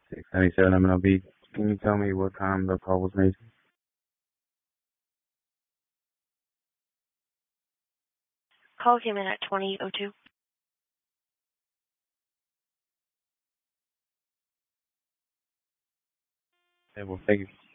677 MLB. Can you tell me what time the call was made? Call came in at 20:02. Okay, well, thank you.